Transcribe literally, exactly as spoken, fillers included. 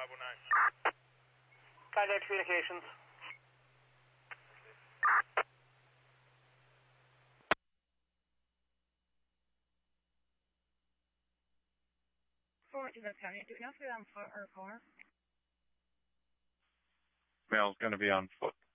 five one nine. Contact communications. Forward to the county. Do we know if they're on foot or car? Male's going to be on foot.